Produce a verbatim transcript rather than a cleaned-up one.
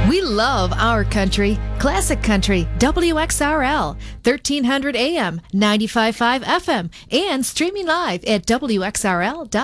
We love our country. Classic Country, W X R L, thirteen hundred A M, ninety-five point five F M, and streaming live at W X R L dot com.